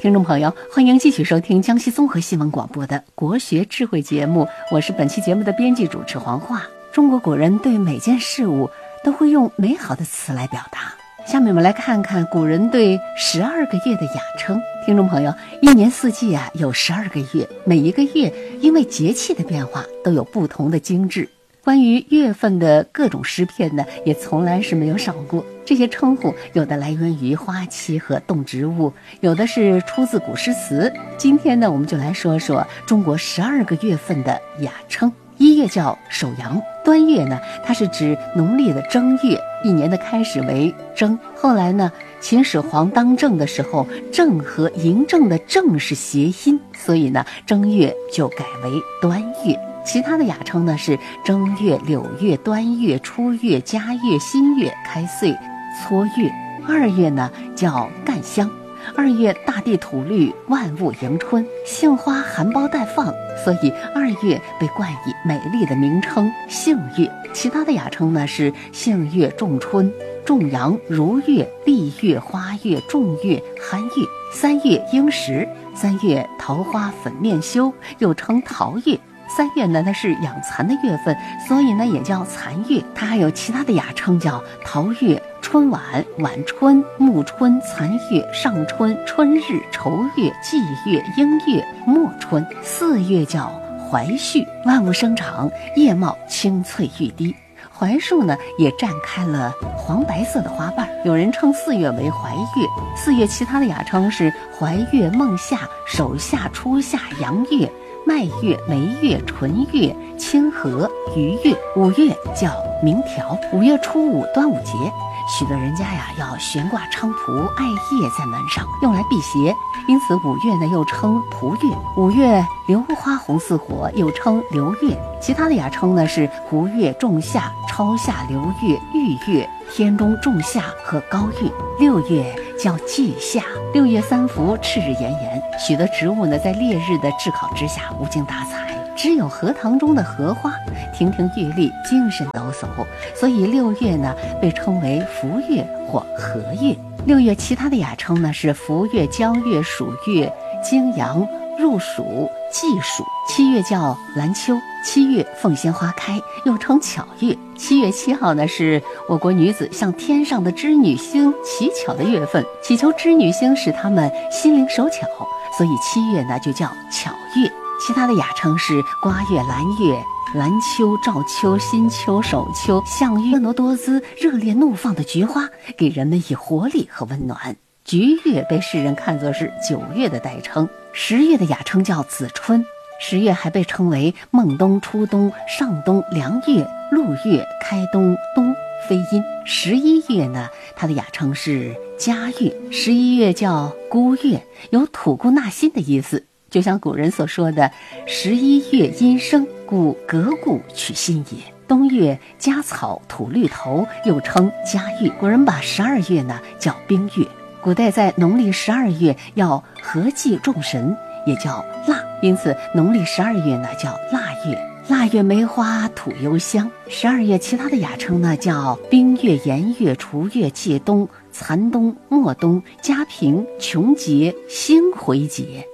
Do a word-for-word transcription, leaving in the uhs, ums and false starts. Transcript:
听众朋友，欢迎继续收听江西综合新闻广播的国学智慧节目，我是本期节目的编辑主持黄华。中国古人对每件事物都会用美好的词来表达。下面我们来看看古人对十二个月的雅称。听众朋友，一年四季啊有十二个月，每一个月因为节气的变化都有不同的精致。关于月份的各种诗篇呢，也从来是没有少过。这些称呼有的来源于花期和动植物，有的是出自古诗词。今天呢，我们就来说说中国十二个月份的雅称。一月叫首阳，端月呢，它是指农历的正月，一年的开始为正。后来呢，秦始皇当政的时候，正和嬴政的正是谐音，所以呢，正月就改为端月。其他的雅称呢是正月、柳月、端月、初月、佳月、新月、开岁、撮月。二月呢叫干香，二月大地土绿，万物迎春，杏花含苞待放，所以二月被冠以美丽的名称杏月。其他的雅称呢是杏月、仲春、仲阳、如月、丽月、花月、仲月、酣月。三月应时，三月桃花粉面羞，又称桃月。三月呢，它是养蚕的月份，所以呢也叫蚕月。它还有其他的雅称，叫桃月、春晚、晚春、暮春、残月、上春、春日、愁月、季月、应月、末春。四月叫槐序，万物生长，叶茂青翠欲滴。槐树呢也绽开了黄白色的花瓣，有人称四月为槐月。四月其他的雅称是怀月、孟夏、首夏、初夏、阳月、麦月、梅月、纯月、清河、余月。五月叫明条，五月初五端午节，许多人家呀要悬挂菖蒲、艾叶在门上，用来辟邪，因此五月呢又称蒲月。五月榴花红似火，又称流月。其他的雅称呢是胡月、仲夏、超夏、流月、玉月、天中、仲夏和高月。六月叫季夏，六月三伏，赤日炎炎，许多植物呢在烈日的炙烤之下无精打采，只有荷塘中的荷花亭亭玉立，精神抖擞，所以六月呢被称为伏月或荷月。六月其他的雅称呢是伏月、交月、暑月、经阳、入暑、季暑。七月叫兰秋，七月凤仙花开，又称巧月。七月七号呢是我国女子向天上的织女星祈巧的月份，祈求织女星使她们心灵手巧，所以七月呢就叫巧月。其他的雅称是瓜月、兰月、兰秋、赵秋、新秋、首秋、象月。婀娜多姿、热烈怒放的菊花给人们以活力和温暖。菊月被世人看作是九月的代称。十月的雅称叫子春，十月还被称为孟冬、初冬、上冬、凉月、陆月、开冬、冬非阴。十一月呢，它的雅称是佳月。十一月叫孤月，有吐故纳新的意思，就像古人所说的十一月阴生，故革故取新也。冬月夹草吐绿头，又称佳月。古人把十二月呢叫冰月。古代在农历十二月要合祭众神，也叫腊，因此农历十二月呢叫腊月。腊月梅花吐幽香。十二月其他的雅称呢叫冰月、炎月、除月、介冬、残冬、末冬、嘉平、穷节、星回节。